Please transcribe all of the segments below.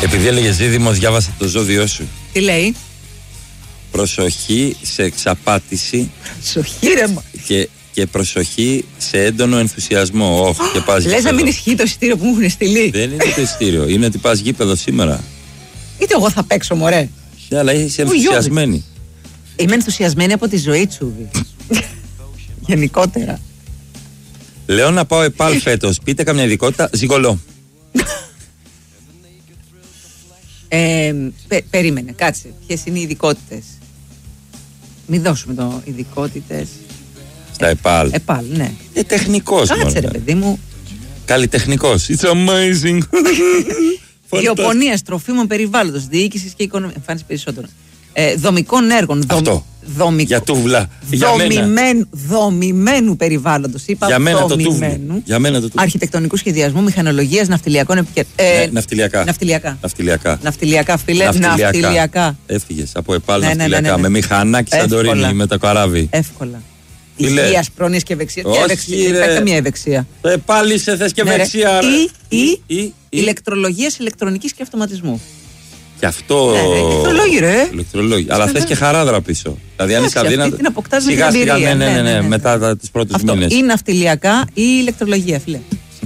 Επειδή έλεγες δίδυμος, διάβασα το ζώδιό σου. Τι λέει? Προσοχή σε εξαπάτηση. Προσοχή ρε και προσοχή σε έντονο ενθουσιασμό. Και πας λες να μην ισχύει το εισιτήριο που μου έχουν στείλει? Δεν είναι το εισιτήριο, είναι ότι πας γήπεδο σήμερα. Είτε εγώ θα παίξω, μωρέ. Ναι, αλλά είσαι ενθουσιασμένη. Είμαι ενθουσιασμένη από τη ζωή, Τσούβι. Γενικότερα. Λέω να πάω ΕΠΑΛ φέτος. Πείτε καμιά ειδικότητα. Ζυγολό. Περίμενε, κάτσε. Ποιες είναι οι ειδικότητες? Μην δώσουμε το ειδικότητες. Στα ΕΠΑΛ. ΕΠΑΛ, ναι. Τεχνικός. Κάτσε ρε παιδί μου. Καλλιτεχνικός. It's amazing. Γεωπονίας, τροφίμων, περιβάλλοντος, διοίκησης και οικονομίας. Εμφάνιση περισσότερο. Δομικών έργων. Αυτό. Για τούβλα. Δομημένου περιβάλλοντος. Είπα για μένα δομημένου. Για μένα το τούβλο. Αρχιτεκτονικού σχεδιασμού, μηχανολογίας, ναυτιλιακών επικοινωνιών. Ναυτιλιακά, φίλε. Ναυτιλιακά. Έφυγες από ΕΠΑΛ ναυτιλιακά. Με μηχανάκι Σαντορίνη με το καράβι. Εύκολα. Υγείας, πρόνοιας και ευεξία. Όχι, δεν υπάρχει καμία ευεξία. Πάλι σε θες και ευεξία. Ή ηλεκτρολογίας, ηλεκτρονικής και αυτοματισμού. Και αυτό. Ηλεκτρολόγοι. Αλλά θες και χαράδρα πίσω. Δηλαδή, αν είσαι αδύνατο. Την αποκτάς με την εμπειρία. Ναι, μετά τις πρώτες μήνες. Ή ναυτιλιακά ή ηλεκτρολογία, φίλε.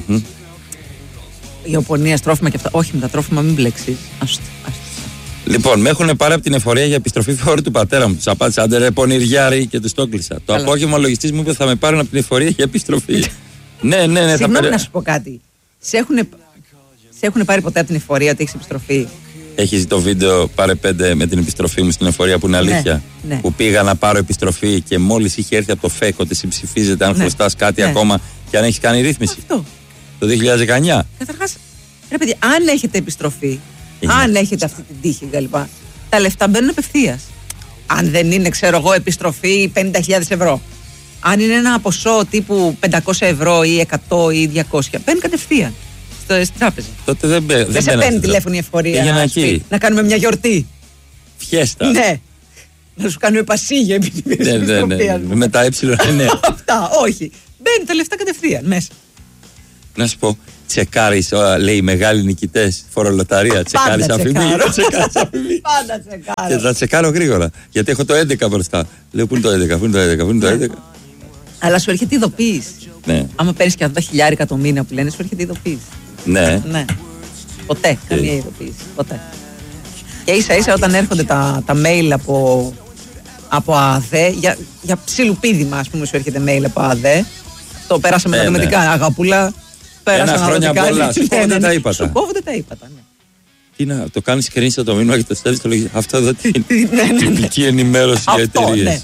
Γεωπονία, τρόφιμα και αυτά. Όχι, με τα τρόφιμα μην μπλέξεις. Λοιπόν, με έχουν πάρει από την εφορία για επιστροφή φόρου του πατέρα μου. Του απάντησα, άντε ρε πονηριάρη, και του το κλείσα. Το απόγευμα ο λογιστής μου είπε θα με πάρουν από την εφορία για επιστροφή. Ναι. Συγγνώμη να σου πω κάτι. Σε έχουν πάρει ποτέ από την εφορία ότι έχεις επιστροφή? Έχεις το βίντεο πάρε 5 με την επιστροφή μου στην εφορία που είναι αλήθεια? Ναι. Που πήγα να πάρω επιστροφή και μόλις είχε έρθει από το ΦΕΚ ότι συμψηφίζεται αν χρωστάς κάτι ακόμα και αν έχεις κάνει ρύθμιση. Αυτό. Το 2019. Καταρχάς, ρε παιδιά, αν έχετε επιστροφή, αν έχετε αυτή την τύχη κλπ., τα λεφτά μπαίνουν απευθείας. Αν δεν είναι, ξέρω εγώ, επιστροφή 50.000 ευρώ. Αν είναι ένα ποσό τύπου 500 ευρώ ή 100 ή 200, μπαίνει κατευθείαν στην τράπεζα. Τότε δεν σε παίρνει τηλέφωνο η εφορία να κάνουμε μια γιορτή. Φιέστα. Ναι. Να σου κάνουμε πασίγια επειδή ναι. Με τα ναι. Αυτά, όχι. Μπαίνει τα λεφτά κατευθείαν μέσα. Να σου πω, τσεκάρεις, λέει, μεγάλοι νικητές, φορολοταρία, τσεκάρεις αφημί. Πάντα τσεκάρω. Και θα τσεκάρω γρήγορα, γιατί έχω το 11 μπροστά. Λέω, πού είναι το 11. Αλλά σου έρχεται ειδοποίηση. Ναι. Άμα παίρνεις και αυτά τα χιλιάρικα το μήνα που λένε, σου έρχεται ειδοποίηση. Ναι. Ποτέ, καμία ειδοποίηση. Ποτέ. Και ίσα-ίσα όταν έρχονται τα mail από ΑΔΕ, για ψιλουπίδημα, ας πούμε, σου έρχεται mail από ΑΔΕ. Το περάσαμε τα δημοτικά, αγαπούλα. Ένα χρόνια πολλά. Σου κόβονται τα ύπατα. Σου κόβονται τα ύπατα, ναι. Τι να, το κάνεις screenshot το μήνυμα και το στέλνεις στο λογιστή. Αυτό εδώ τι είναι? Τυπική ενημέρωση για εταιρείες.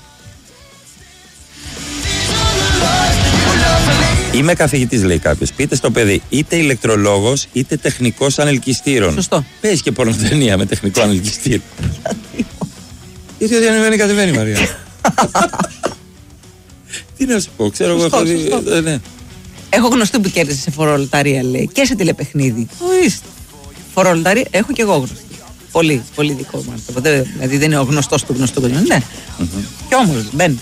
Είμαι καθηγητής, λέει κάποιος. Πείτε στο παιδί είτε ηλεκτρολόγος είτε τεχνικός ανελκυστήρων. Σωστό. Παίζει και πορνοτενία με τεχνικό ανελκυστήρο. Γιατί ό,τι ανεβαίνει κατεβαίνει, Μαρία. Τι να σου πω, ξέρω εγώ. Έχω γνωστό που κέρδισε σε φορολοταρία, λέει, και σε τηλεπαιχνίδι. Ορίστε. Φορολοταρία έχω και εγώ γνωστή. Πολύ, πολύ δικό μου. Δηλαδή δεν είναι ο γνωστός του γνωστού. Ναι. Και όμως μπαίνει.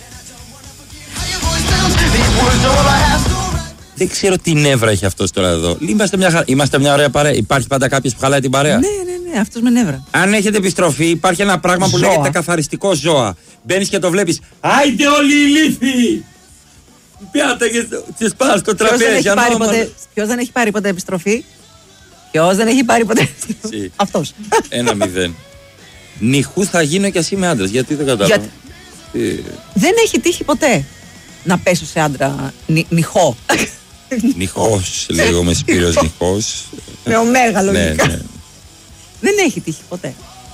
Δεν ξέρω τι νεύρα έχει αυτός τώρα εδώ. Είμαστε μια ωραία παρέα. Υπάρχει πάντα κάποιος που χαλάει την παρέα. Ναι, αυτός με νεύρα. Αν έχετε επιστροφή, υπάρχει ένα πράγμα που λέγεται καθαριστικό ζώα. Μπαίνεις και το βλέπεις. Άιντε όλοι οι λύθοι! Πιάτα και τις πας στο τραπέζι. Ποιος δεν έχει πάρει ποτέ επιστροφή? Ποιος δεν έχει πάρει ποτέ επιστροφή? Αυτός. 1-0. Νυχού θα γίνω κι ας είμαι άντρας. Γιατί δεν κατάλαβα. Δεν έχει τύχει ποτέ να πέσω σε άντρα νυχό. Νυχός, λέγομαι Σπύρος Νυχός. Με ωμέγα λογικά. Ναι. Δεν έχει τύχει ποτέ.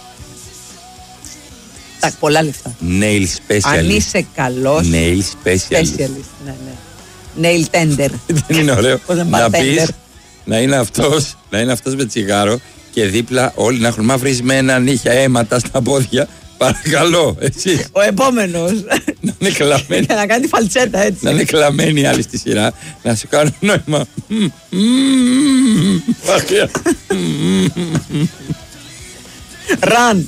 Τα πολλά λεφτά. Nail specialist. Αν είσαι καλός. Nail specialist. Ναι. Nail tender. Δεν είναι ωραίο να πεις να είναι αυτός με τσιγάρο και δίπλα όλοι να έχουν μαυρισμένα νύχια, αίματα στα πόδια. Παρακαλώ, εσύ. Ο επόμενος. Να είναι κλαμμένοι. Για να κάνει τη φαλτσέτα, έτσι. Να είναι κλαμμένοι άλλοι στη σειρά. Να σου κάνουν νόημα. Ραν.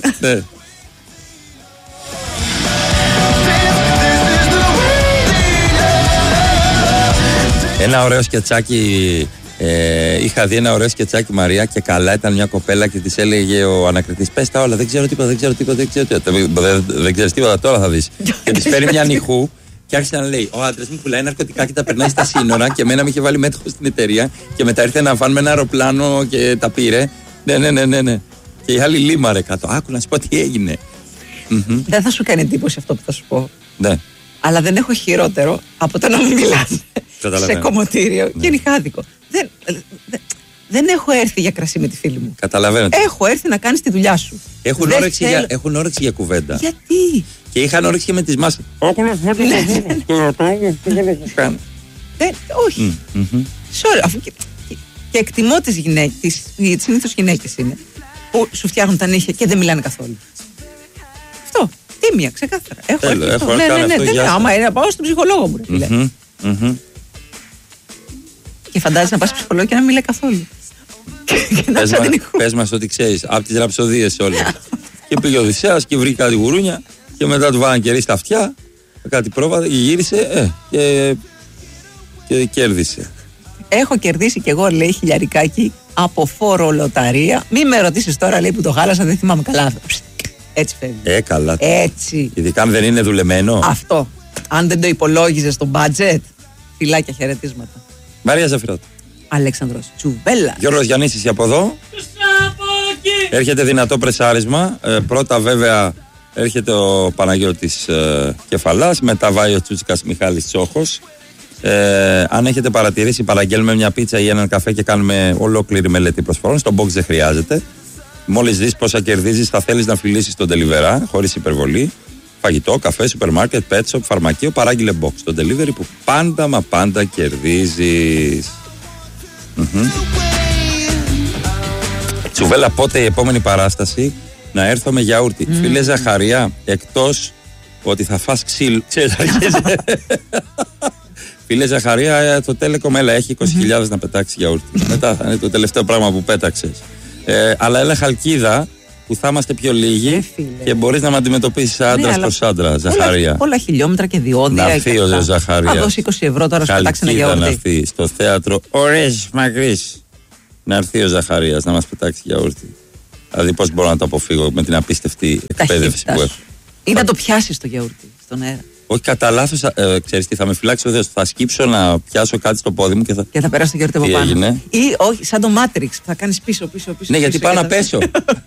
Ένα ωραίο σκετσάκι Είχα δει ένα ωραίο σκετσάκι Μαρία και καλά ήταν μια κοπέλα και της έλεγε ο ανακριτής: πες τα όλα, δεν ξέρω τίποτα. Δεν ξέρεις τίποτα, τώρα θα δεις. Και της φέρει μια νυχού και άρχισε να λέει: ο άντρας μου πουλάει ναρκωτικά και τα περνάει στα σύνορα και εμένα με είχε βάλει μέτοχο στην εταιρεία και μετά ήρθε να βάλουμε ένα αεροπλάνο και τα πήρε. Ναι. Και η άλλη λίμαρε κάτω. Άκου να σου πω τι έγινε. Δεν θα σου κάνει εντύπωση αυτό που θα σου πω. Ναι. Αλλά δεν έχω χειρότερο από το να μην μιλάς σε κομμωτήριο. Και είναι άδικο. Δεν έχω έρθει για κρασί με τη φίλη μου. Καταλαβαίνω. Έχω έρθει να κάνεις τη δουλειά σου. Έχουν όρεξη για κουβέντα. Γιατί? Και είχαν όρεξη και με τις μάσκες. Όχι. Και εκτιμώ τις γυναίκες, συνήθως γυναίκες είναι, που σου φτιάχνουν τα νύχια και δεν μιλάνε καθόλου. Αυτό. Τίμια, ξεκάθαρα. Ναι. Άμα είναι να πάω στον ψυχολόγο μου, ρε φίλε. Και φαντάζεσαι να πας στο ψυχολόγο και να μην μιλάει καθόλου. Πες μας ό,τι ξέρεις. Από τις ραψοδίες όλες. Και πήγε ο Οδυσσέας και βρήκε κάτι γουρούνια και μετά του βάλαν κερί στα αυτιά. Κάτι πρόβατα και γύρισε και κέρδισε. Έχω κερδίσει κι εγώ, λέει, χιλιαρικάκι από φόρο λοταρία. Μη με ρωτήσεις τώρα, λέει, που το χάλασα, δεν θυμάμαι καλά. Έτσι φεύγει. Καλά. Έτσι. Ειδικά αν δεν είναι δουλεμένο. Αυτό. Αν δεν το υπολόγιζε στο budget, φυλάκια, χαιρετίσματα. Μαρία Ζαφυρώτη. Αλέξανδρος Τσουβέλλας. Γιώργος Γιαννίσης από εδώ. Έρχεται δυνατό πρεσάρισμα. Πρώτα βέβαια έρχεται ο Παναγιώτης Κεφαλάς. Μετά βάει ο Τσούτσικας Μιχάλης Τσόχος. Αν έχετε παρατηρήσει, παραγγέλνουμε μια πίτσα ή έναν καφέ και κάνουμε ολόκληρη μελέτη προσφορών. Στο box δεν χρειάζεται. Μόλις δεις πόσα κερδίζεις, θα θέλεις να φιλήσεις τον delivery χωρίς υπερβολή. Φαγητό, καφέ, σούπερ μάρκετ, pet shop, φαρμακείο, παράγγειλε box. Το delivery που πάντα μα πάντα κερδίζεις. Τσουβέλα, πότε η επόμενη παράσταση? Να έρθω με γιαούρτι. Φίλε Ζαχαρία, εκτός ότι θα φας ξύλο. Φίλε Ζαχαρία, το Telecom έλα, έχει 20.000 να πετάξει γιαούρτι. Μετά θα είναι το τελευταίο πράγμα που πέταξες. Αλλά έλα Χαλκίδα, που θα είμαστε πιο λίγοι και μπορείς να με αντιμετωπίσεις άντρας προς άντρα, Ζαχαρία. Πολλά χιλιόμετρα και διόδια. Να έρθει ο Ζαχαρία. Θα δώσει 20 ευρώ τώρα, σου πετάξει ένα γιαούρτι. Να έρθει στο θέατρο Ωραίος Μακρύς. Να έρθει ο Ζαχαρίας να μας πετάξει γιαούρτι. Δηλαδή πώς μπορώ να το αποφύγω με την απίστευτη εκπαίδευση που έχω. Ή να το πιάσεις το γιαούρτι στον αέρα. Όχι, κατά λάθος, ξέρεις τι, θα με φυλάξει ο Θεός. Θα σκύψω να πιάσω κάτι στο πόδι μου και θα περάσει το γιαούρτι από πάνω. Ή όχι, σαν το Matrix, θα κάνεις πίσω. Ναι, γιατί πάω να πέσω.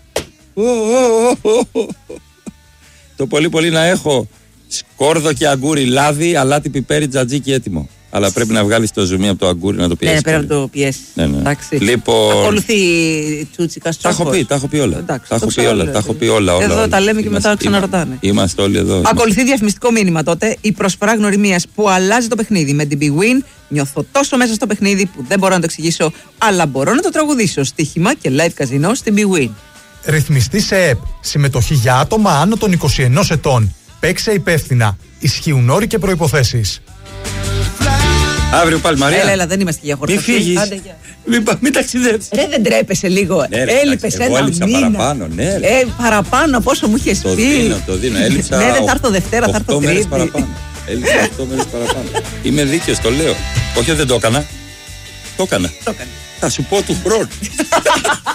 Το πολύ να έχω σκόρδο και αγκούρι, λάδι, αλάτι, πιπέρι, τζατζίκι έτοιμο. Αλλά πρέπει να βγάλεις το ζουμί από το αγκούρι να το πιέσεις. Ναι, πρέπει να το πιέσεις. Λοιπόν, ακολουθεί Τσούτσικα Τσόχος. Τα έχω πει όλα. Εδώ τα λέμε και μετά ξαναρωτάνε. Είμαστε όλοι εδώ. Ακολουθεί διαφημιστικό μήνυμα τότε. Η προσφορά γνωριμίας που αλλάζει το παιχνίδι. Με την Big Win νιώθω τόσο μέσα στο παιχνίδι που δεν μπορώ να το εξηγήσω, αλλά μπορώ να το τραγουδήσω. Στοίχημα και live καζινό στην Big Win. Ρυθμιστή σε ΕΠ. Συμμετοχή για άτομα άνω των 21 ετών. Παίξε υπεύθυνα. Ισχύουν όροι και προϋποθέσεις. Αύριο πάλι, Μαρία. Έλα, δεν είμαστε για χορταστή. Μην φύγεις. Μην ταξιδέψεις. Ρε, δεν τρέπεσαι λίγο. Έλειπες ένα μήνα. Παραπάνω, ναι. Παραπάνω από όσο μου είχες πει. Το δίνω. Έλειψα. Ναι, δεν θα έρθω Δευτέρα, θα έρθω Τρίτη. 8 μέρες παραπάνω. Έλειψα 8 μέρες παραπάνω. Είμαι δίκαιος, το λέω. Όχι, δεν το έκανα. Το έκανα. Θα σου πω του χρόνου.